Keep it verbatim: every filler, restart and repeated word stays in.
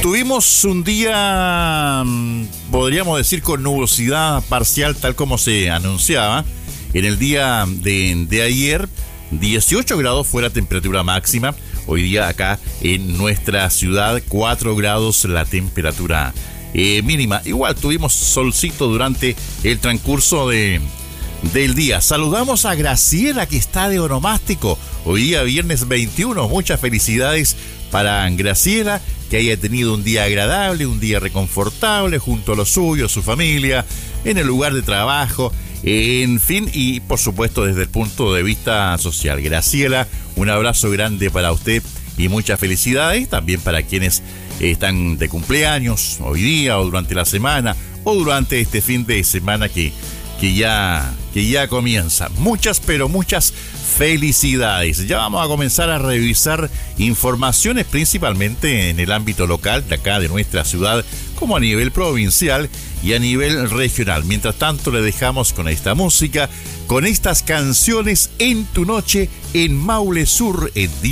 Tuvimos un día, podríamos decir, con nubosidad parcial, tal como se anunciaba. En el día de, de ayer, dieciocho grados fue la temperatura máxima. Hoy día acá en nuestra ciudad, cuatro grados la temperatura eh, mínima. Igual tuvimos solcito durante el transcurso de, del día. Saludamos a Graciela, que está de onomástico. Hoy día viernes veintiuno. Muchas felicidades para Graciela, que haya tenido un día agradable, un día reconfortable junto a los suyos, su familia, en el lugar de trabajo, en fin, y por supuesto desde el punto de vista social. Graciela, un abrazo grande para usted y muchas felicidades también para quienes están de cumpleaños hoy día o durante la semana o durante este fin de semana que, que, ya, que ya comienza. Muchas, pero muchas felicidades. Ya vamos a comenzar a revisar informaciones principalmente en el ámbito local de acá de nuestra ciudad, como a nivel provincial y a nivel regional. Mientras tanto, le dejamos con esta música, con estas canciones en tu noche en Maule Sur, en